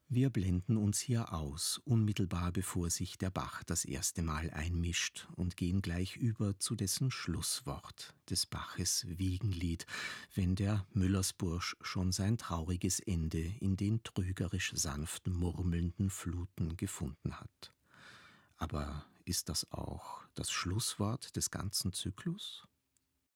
Wir blenden uns hier aus, unmittelbar bevor sich der Bach das erste Mal einmischt, und gehen gleich über zu dessen Schlusswort, des Baches Wiegenlied, wenn der Müllersbursch schon sein trauriges Ende in den trügerisch sanft murmelnden Fluten gefunden hat. Aber ist das auch das Schlusswort des ganzen Zyklus?